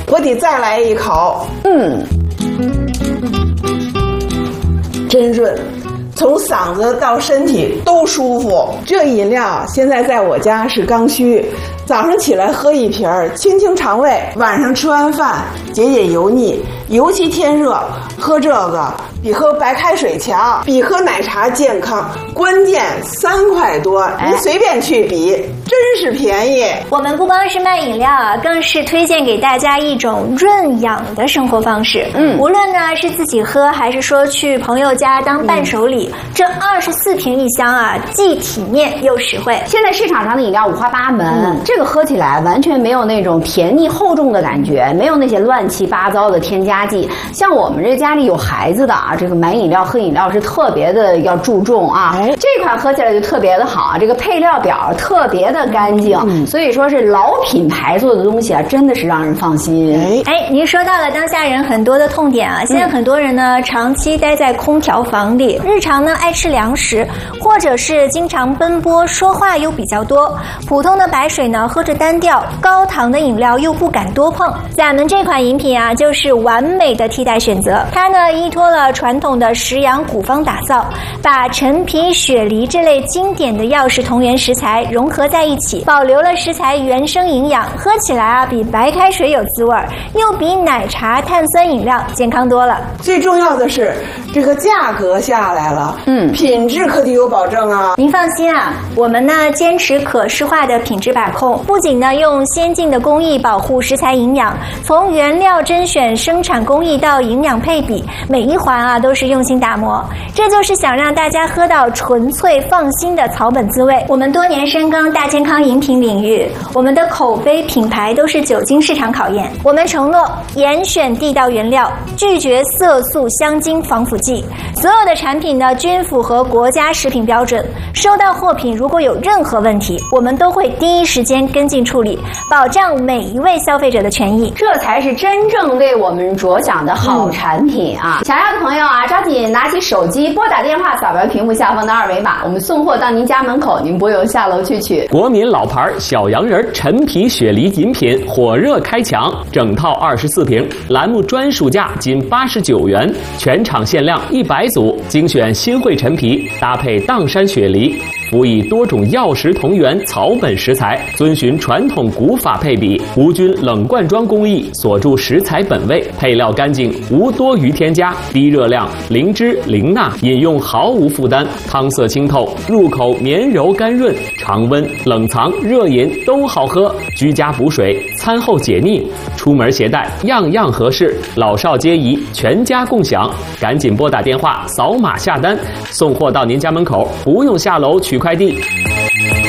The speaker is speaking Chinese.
我得再来一口。真润，从嗓子到身体都舒服。这饮料现在在我家是刚需，早上起来喝一瓶儿，清清肠胃；晚上吃完饭解解油腻。尤其天热，喝这个比喝白开水强，比喝奶茶健康。关键3块多，你随便去比，真是便宜。 我们不光是卖饮料啊，更是推荐给大家一种润养的生活方式。无论呢是自己喝，还是说去朋友家当伴手礼，这24瓶一箱啊，既体面又实惠。 现在市场上的饮料五花八门，这个喝起来完全没有那种甜腻厚重的感觉，没有那些乱七八糟的添加剂。像我们这家里有孩子的啊，这个买饮料喝饮料是特别的要注重啊。这款喝起来就特别的好，这个配料表特别的干净，所以说是老品牌做的东西啊，真的是让人放心。 您说到了当下人很多的痛点啊，现在很多人呢长期待在空调房里，日常呢爱吃凉食，或者是经常奔波，说话又比较多，普通的白水呢喝着单调，高糖的饮料又不敢多碰。咱们这款饮品啊，就是完美的替代选择。它呢依托了传统的食养古方打造，把陈皮、雪梨这类经典的药食同源食材融合在一起，保留了食材原生营养，喝起来啊比白开水有滋味，又比奶茶、碳酸饮料健康多了。 最重要的是这个价格下来了，品质可得有保证啊。 您放心啊，我们呢坚持可视化的品质把控，不仅呢用先进的工艺保护食材营养，从原料甄选、生产工艺到营养配比，每一环啊都是用心打磨。这就是想让大家喝到纯粹放心的草本滋味。我们多年深耕大健康饮品领域，我们的口碑品牌都是久经市场考验。我们承诺严选地道原料，拒绝色素、香精、防腐剂，所有的产品呢均符合国家食品标准。收到货品如果有任何问题，我们都会第一时间跟进处理，保障每一位消费者的权益。 这才是真正为我们着想的好产品啊！想要的朋友啊，抓紧拿起手机拨打电话，扫描屏幕下方的2维码，我们送货到您家门口，您不用下楼去取。 国民老牌小洋人陈皮雪梨饮品火热开抢，整套24瓶，栏目专属价仅89元，全场限量100组，精选新会陈皮，搭配砀山雪梨，辅以多种药食同源草本食材，遵循传统古法配比，无菌冷灌装工艺，锁住食材本味，配料干净，无多余添加，低热量，零脂零钠，饮用毫无负担，汤色清透，入口绵柔甘润，常温、冷藏、热饮都好喝，居家补水，餐后解腻，出门携带样样合适，老少皆宜，全家共享。赶紧拨打电话，扫码下单，送货到您家门口，不用下楼取快递。